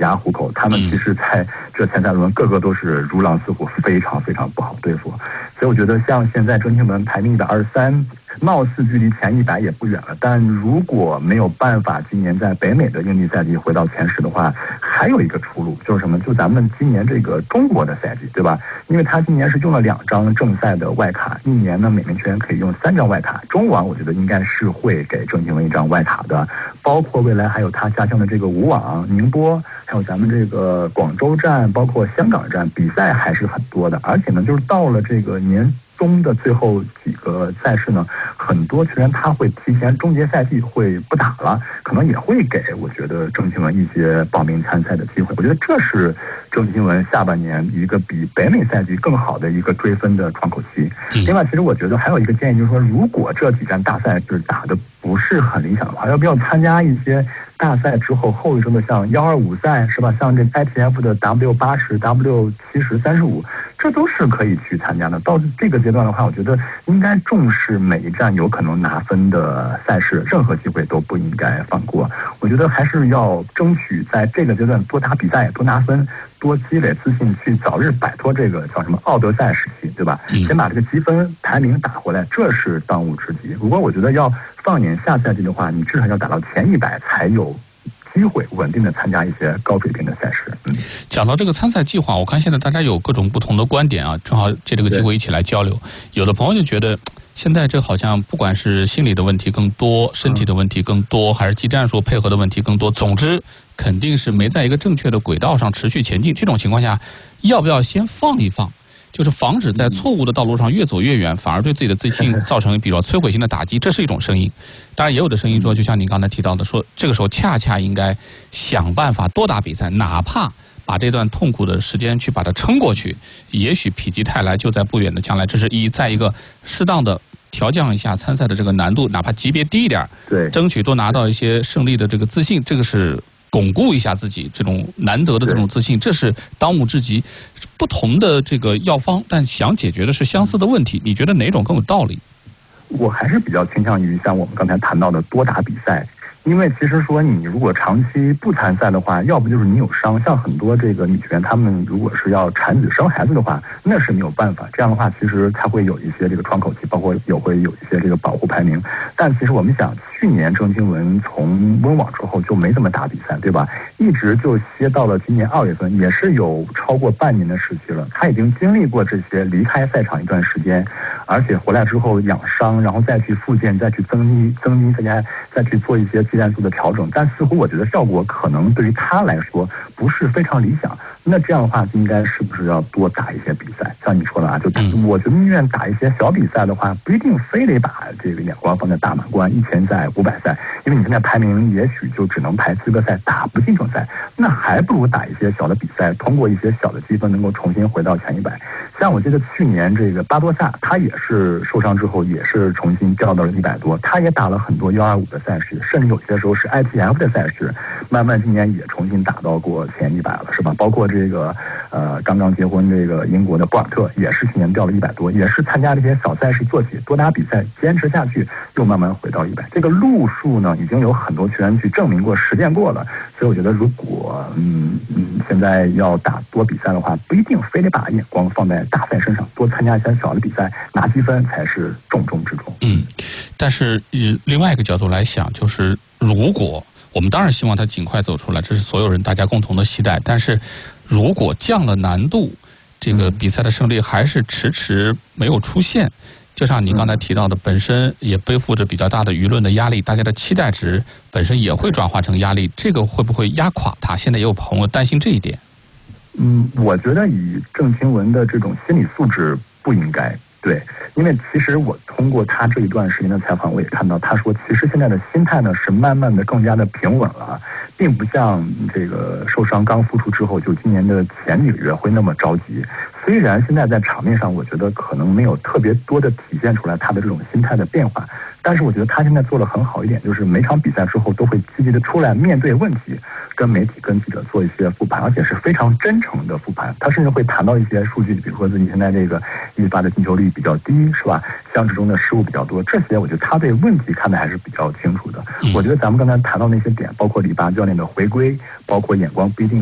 家糊口。他们其实在这前3轮个个都是如狼似虎，非常非常不好对付。所以我觉得像现在郑钦文排名123，貌似距离前100也不远了。但如果没有办法今年在北美的硬地赛季回到前10的话，还有一个出路就是什么？就咱们今年这个中国的赛季，对吧？因为他今年是用了2张正赛的外卡，一年呢每名球员可以用3张外卡。中网我觉得应该是会给郑钦文1张外卡的，包括未来还有他家乡的这个武网、宁波，还有咱们这个广州站，包括香港站，比赛还是很多的。而且呢，就是到了这个年中的最后几个赛事呢，很多球员他会提前终结赛季会不打了，可能也会给我觉得郑钦文一些报名参赛的机会。我觉得这是郑钦文下半年一个比北美赛季更好的一个追分的窗口期。另外，其实我觉得还有一个建议，就是说，如果这几站大赛是打的不是很理想的话，要不要参加一些大赛之后后一周的像125赛，是吧？像这 ITF 的 W80、W70、35，这都是可以去参加的。到这个阶段的话，我觉得应该重视每一站有可能拿分的赛事，任何机会都不应该放过。我觉得还是要争取在这个阶段多打比赛，多拿分，多积累自信，去早日摆脱这个叫什么奥德赛时期，对吧？先把这个积分排名打回来，这是当务之急。如果我觉得要放眼下赛季的话，你至少要打到前100才有机会稳定的参加一些高水平的赛事。 讲到这个参赛计划，我看现在大家有各种不同的观点啊，正好借这个机会一起来交流。有的朋友就觉得，现在这好像不管是心理的问题更多，身体的问题更多，还是技战术配合的问题更多，总之肯定是没在一个正确的轨道上持续前进。这种情况下，要不要先放一放？就是防止在错误的道路上越走越远，反而对自己的自信造成比较摧毁性的打击，这是一种声音。当然也有的声音说，就像您刚才提到的，说这个时候恰恰应该想办法多打比赛，哪怕把这段痛苦的时间去把它撑过去，也许否极泰来就在不远的将来。这是在一个适当的调降一下参赛的这个难度，哪怕级别低一点， 对， 争取多拿到一些胜利的这个自信，这个是巩固一下自己这种难得的这种自信，这是当务之急。不同的这个药方，但想解决的是相似的问题，你觉得哪种更有道理？ 我还是比较倾向于像我们刚才谈到的多打比赛。因为其实说你如果长期不参赛的话，要不就是你有伤，像很多这个女球员，她们如果是要产子生孩子的话，那是没有办法。这样的话，其实它会有一些这个窗口期，包括会有一些这个保护排名。但其实我们想，去年郑钦文从温网之后就没怎么打比赛，对吧？一直就歇到了今年2月份，也是有超过半年的时期了。他已经经历过这些离开赛场一段时间，而且回来之后养伤，然后再去复健，再去增肌，再去做一些技战术的调整，但似乎我觉得效果可能对于他来说不是非常理想。那这样的话，应该是不是要多打一些比赛？像你说的啊，就我觉得宁愿打一些小比赛的话，不一定非得把这个眼光放在大满贯、1000赛、500赛，因为你现在排名也许就只能排资格赛，打不进正赛，那还不如打一些小的比赛，通过一些小的积分能够重新回到前100。像我记得去年这个巴多萨，他也是受伤之后也是重新掉到了100多，他也打了很多125的赛事，甚至有些时候是 ITF 的赛事，慢慢今年也重新打到过前100了，是吧？包括这个刚刚结婚这个英国的博尔特也是去年掉了100多，也是参加这些小赛事做起，多打比赛，坚持下去，又慢慢回到100。这个路数呢，已经有很多球员去证明过、实践过了。所以我觉得，如果现在要打多比赛的话，不一定非得把眼光放在大赛身上，多参加一些小的比赛，拿积分才是重中之重。 但是以另外一个角度来想，就是如果我们当然希望他尽快走出来，这是所有人大家共同的期待。但是如果降了难度，这个比赛的胜利还是迟迟没有出现，就像你刚才提到的，本身也背负着比较大的舆论的压力，大家的期待值本身也会转化成压力，这个会不会压垮他？现在也有朋友担心这一点。 我觉得以郑钦文的这种心理素质不应该。对，因为其实我通过他这一段时间的采访，我也看到他说，其实现在的心态呢是慢慢的更加的平稳了，并不像这个受伤刚复出之后，就今年的前几个月会那么着急。虽然现在在场面上，我觉得可能没有特别多的体现出来他的这种心态的变化，但是我觉得他现在做得很好一点，就是每场比赛之后都会积极的出来面对问题，跟媒体、跟记者做一些复盘，而且是非常真诚的复盘。他甚至会谈到一些数据，比如说自己现在这个1发的进球率比较低，是吧？相持中的失误比较多，这些我觉得他对问题看的还是比较清楚的。我觉得咱们刚才谈到那些点，包括里巴教练的回归，包括眼光不一定